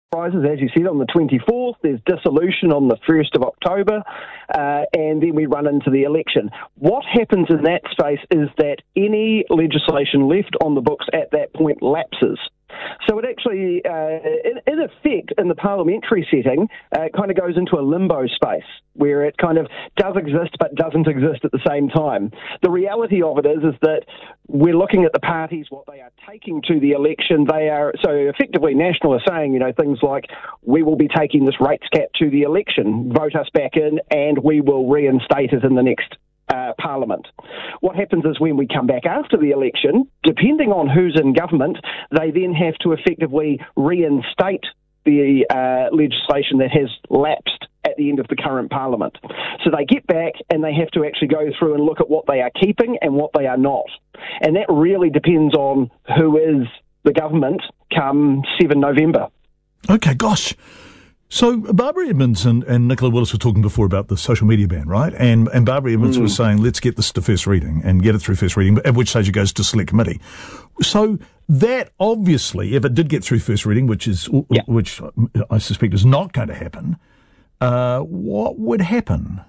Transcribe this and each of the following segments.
rises, as you said, on the 24th. There's dissolution on the 1st of October, and then we run into the election. What happens in that space is that any legislation left on the books at that point lapses. So it actually, in effect, in the parliamentary setting, kind of goes into a limbo space where it kind of does exist but doesn't exist at the same time. The reality of it is that we're looking at the parties, what they are taking to the election. They are, so effectively, National are saying, things like, we will be taking this rates cap to the election, vote us back in, and we will reinstate it in the next Parliament. What happens is when we come back after the election, depending on who's in government, they then have to effectively reinstate the legislation that has lapsed at the end of the current Parliament. So they get back and they have to actually go through and look at what they are keeping and what they are not. And that really depends on who is the government come 7 November. Okay, gosh. So Barbara Edmonds and Nicola Willis were talking before about the social media ban, right? And Barbara Edmonds was saying, let's get this to first reading and get it through first reading, at which stage it goes to select committee. So that obviously, if it did get through first reading, which I suspect is not going to happen, what would happen?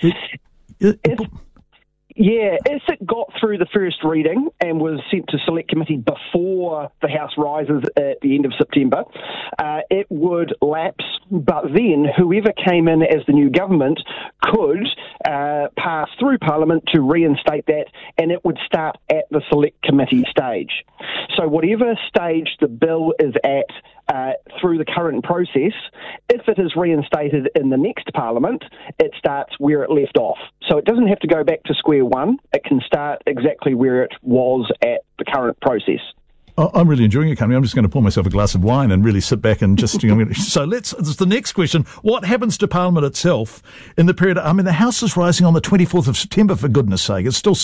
If it got through the first reading and was sent to select committee before the House rises at the end of September, it would lapse, but then whoever came in as the new government could pass through Parliament to reinstate that, and it would start at the select committee stage. So whatever stage the bill is at through the current process, if it is reinstated in the next Parliament, it starts where it left off. So it doesn't have to go back to square one. It can start exactly where it was at the current process. I'm really enjoying it, Company. I'm just going to pour myself a glass of wine and really sit back and just... So this is the next question. What happens to Parliament itself in the period... the House is rising on the 24th of September, for goodness sake. It's still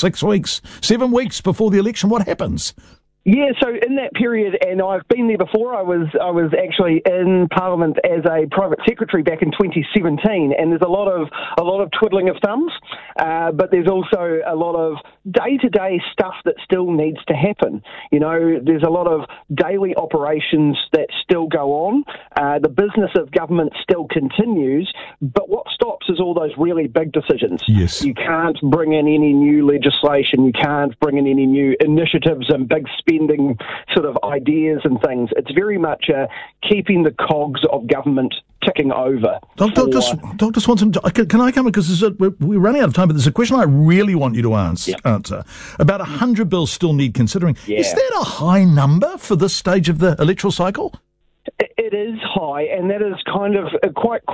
7 weeks before the election. What happens? Yeah, so in that period, and I've been there before, I was actually in Parliament as a private secretary back in 2017, and there's a lot of twiddling of thumbs, but there's also a lot of day-to-day stuff that still needs to happen. There's a lot of daily operations that still go on. The business of government still continues, but what stops is all those really big decisions. Yes. You can't bring in any new legislation. You can't bring in any new initiatives and big spending sort of ideas and things. It's very much keeping the cogs of government ticking over. Dr. Swanson, can I come in? Because we're running out of time, but there's a question I really want you to answer. About 100 bills still need considering. Yeah. Is that a high number for this stage of the electoral cycle? It is high, and that is kind of quite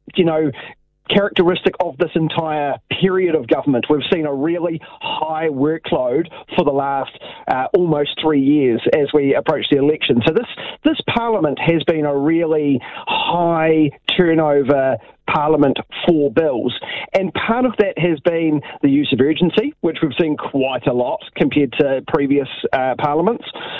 characteristic of this entire period of government. We've seen a really high workload for the last almost 3 years as we approach the election. So this Parliament has been a really high turnover Parliament for bills. And part of that has been the use of urgency, which we've seen quite a lot compared to previous Parliaments,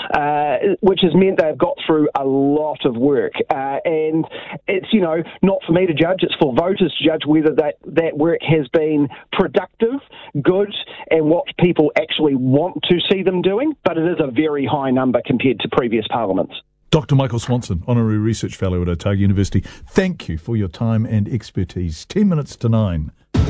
which has meant they've got through a lot of work. And it's, not for me to judge, it's for voters to judge whether that work has been productive, good, and what people actually want to see them doing. But it is a very high number compared to previous Parliaments. Dr. Michael Swanson, Honorary Research Fellow at Otago University, thank you for your time and expertise. 10 minutes to 9.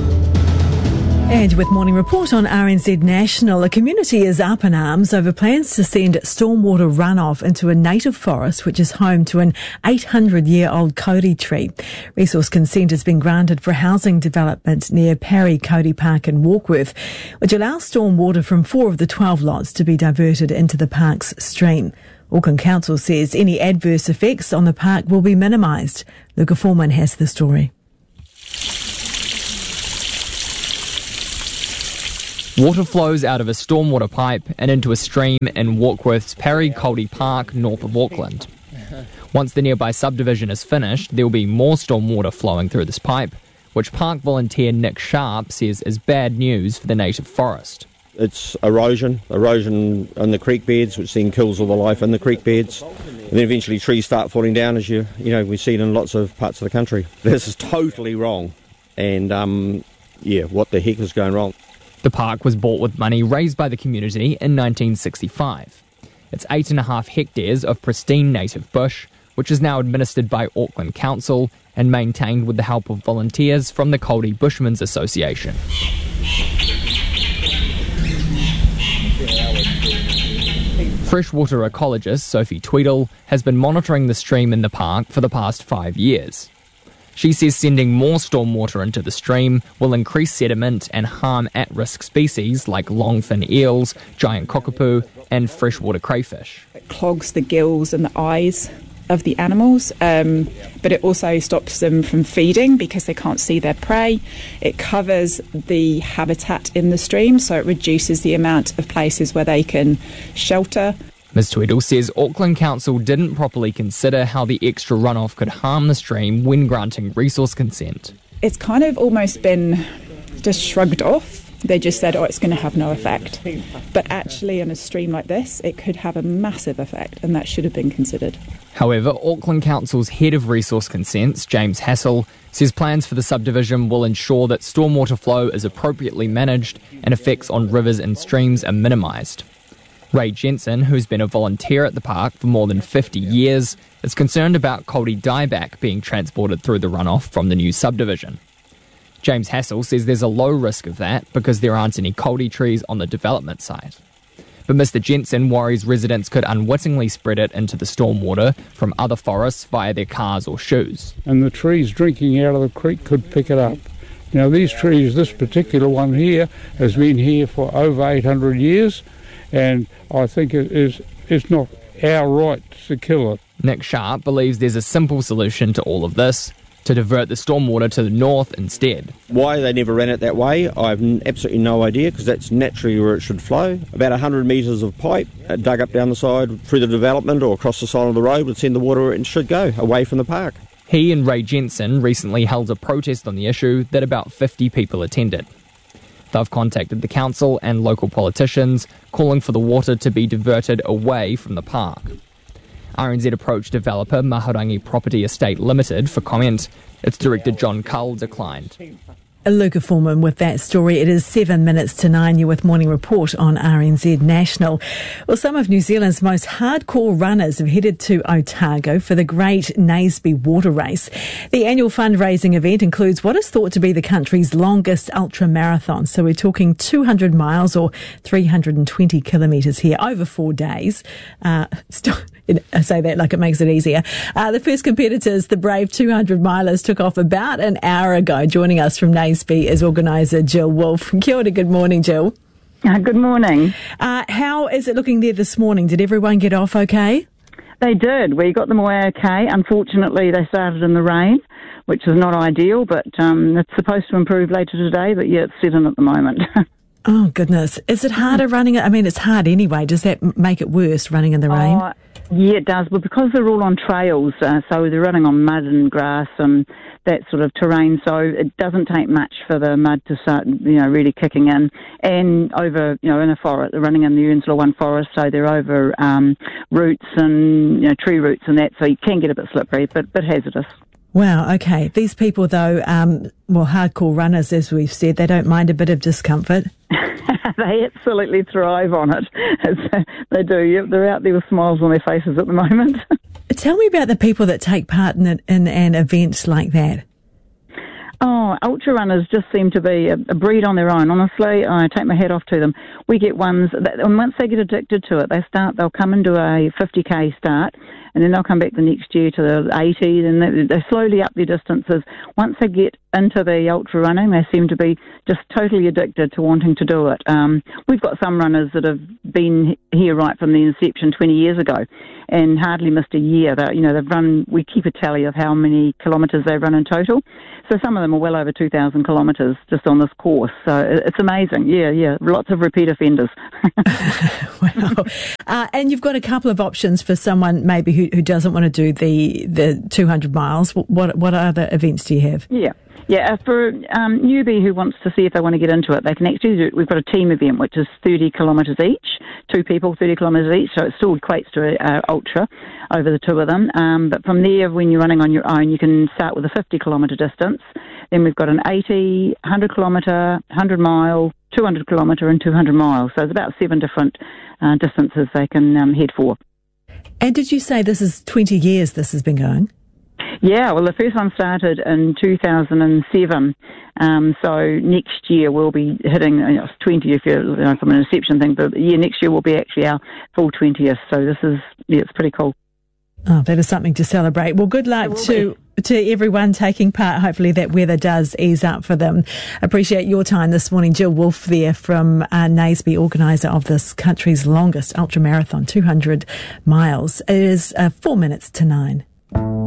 And with Morning Report on RNZ National, a community is up in arms over plans to send stormwater runoff into a native forest which is home to an 800-year-old Kauri tree. Resource consent has been granted for a housing development near Parry Kauri Park in Warkworth, which allows stormwater from 4 of the 12 lots to be diverted into the park's stream. Auckland Council says any adverse effects on the park will be minimised. Luca Foreman has the story. Water flows out of a stormwater pipe and into a stream in Warkworth's Parry Kauri Park, north of Auckland. Once the nearby subdivision is finished, there will be more stormwater flowing through this pipe, which park volunteer Nick Sharp says is bad news for the native forest. It's erosion on the creek beds, which then kills all the life in the creek beds. And then eventually trees start falling down, as we've seen in lots of parts of the country. This is totally wrong. And, what the heck is going wrong? The park was bought with money raised by the community in 1965. It's 8.5 hectares of pristine native bush, which is now administered by Auckland Council and maintained with the help of volunteers from the Kauri Bushmen's Association. Freshwater ecologist Sophie Tweedle has been monitoring the stream in the park for the past 5 years. She says sending more stormwater into the stream will increase sediment and harm at-risk species like longfin eels, giant cockapoo and freshwater crayfish. It clogs the gills and the eyes of the animals, but it also stops them from feeding because they can't see their prey. It covers the habitat in the stream, so it reduces the amount of places where they can shelter. Ms Tweedle says Auckland Council didn't properly consider how the extra runoff could harm the stream when granting resource consent. It's kind of almost been just shrugged off. They just said, it's going to have no effect. But actually, in a stream like this, it could have a massive effect, and that should have been considered. However, Auckland Council's head of resource consents, James Hassel, says plans for the subdivision will ensure that stormwater flow is appropriately managed and effects on rivers and streams are minimised. Ray Jensen, who's been a volunteer at the park for more than 50 years, is concerned about Kauri dieback being transported through the runoff from the new subdivision. James Hassel says there's a low risk of that because there aren't any Kauri trees on the development site. But Mr Jensen worries residents could unwittingly spread it into the stormwater from other forests via their cars or shoes. And the trees drinking out of the creek could pick it up. Now these trees, this particular one here, has been here for over 800 years, and I think it's not our right to kill it. Nick Sharp believes there's a simple solution to all of this: to divert the stormwater to the north instead. Why they never ran it that way, I have absolutely no idea, because that's naturally where it should flow. About 100 metres of pipe dug up down the side through the development or across the side of the road would send the water where it should go, away from the park. He and Ray Jensen recently held a protest on the issue that about 50 people attended. They've contacted the council and local politicians, calling for the water to be diverted away from the park. RNZ approached developer Mahurangi Property Estate Limited for comment. Its director John Cull declined. Luca Foreman with that story. It is 7 minutes to 9. You're with Morning Report on RNZ National. Well, some of New Zealand's most hardcore runners have headed to Otago for the Great Naseby Water Race. The annual fundraising event includes what is thought to be the country's longest ultra marathon. So we're talking 200 miles or 320 kilometres here over 4 days. I say that like it makes it easier. The first competitors, the brave 200 milers, took off about an hour ago. Joining us from Naseby is organiser Jill Wolfe. Kia ora, good morning, Jill. Good morning. How is it looking there this morning? Did everyone get off okay? They did. We got them away okay. Unfortunately, they started in the rain, which is not ideal, but it's supposed to improve later today, but yeah, it's set in at the moment. Oh, goodness. Is it harder running? I mean, it's hard anyway. Does that make it worse, running in the rain? Yeah, it does. But because they're all on trails, so they're running on mud and grass and that sort of terrain, so it doesn't take much for the mud to start, really kicking in. And over, in a forest, they're running in the Urnzula One forest, so they're over roots and, tree roots and that, so you can get a bit slippery, but hazardous. Wow, okay. These people, though, hardcore runners, as we've said, they don't mind a bit of discomfort. They absolutely thrive on it. They do. They're out there with smiles on their faces at the moment. Tell me about the people that take part in an event like that. Oh, ultra runners just seem to be a breed on their own. Honestly, I take my hat off to them. We get ones that, and once they get addicted to it, they'll come into a 50k start, and then they'll come back the next year to the 80, then they slowly up their distances. Once they get into the ultra running, they seem to be just totally addicted to wanting to do it. We've got some runners that have been here right from the inception 20 years ago and hardly missed a year. They've run, we keep a tally of how many kilometres they've run in total. So some of them are well over 2,000 kilometres just on this course. So it's amazing. Yeah. Lots of repeat offenders. Wow. And you've got a couple of options for someone maybe who doesn't want to do the 200 miles. What other events do you have? Yeah, for newbie who wants to see if they want to get into it, they can actually do it. We've got a team event, which is 30 kilometres each, 2 people, 30 kilometres each, so it still equates to ultra over the 2 of them. But from there, when you're running on your own, you can start with a 50 kilometre distance. Then we've got an 80, 100 kilometre, 100 mile, 200 kilometre and 200 miles. So there's about 7 different distances they can head for. And did you say this is 20 years this has been going? Yeah, well, the first one started in 2007. So next year we'll be hitting, it's 20 if you're from an inception thing, but next year will be actually our full 20th. So this is, it's pretty cool. Oh, that is something to celebrate. Well, good luck to everyone taking part. Hopefully that weather does ease up for them. Appreciate your time this morning. Jill Wolfe there from Naseby, organiser of this country's longest ultramarathon, 200 miles. It is 4 minutes to 9.